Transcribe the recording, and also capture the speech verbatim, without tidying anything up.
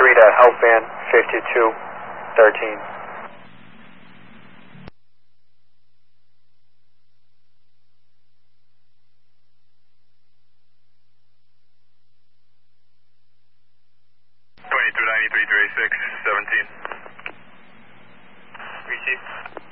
three to help band fifty-two thirteen. twenty-two ninety-three, three six, seventeen. Receive.